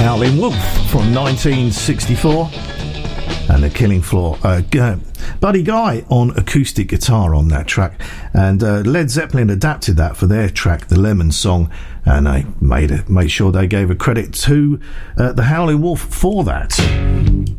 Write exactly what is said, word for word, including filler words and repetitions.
Howlin' Wolf from nineteen sixty-four, and The Killing Floor. Uh, Buddy Guy on acoustic guitar on that track, and uh, Led Zeppelin adapted that for their track, The Lemon Song, and they made it, made sure they gave a credit to uh, the Howlin' Wolf for that.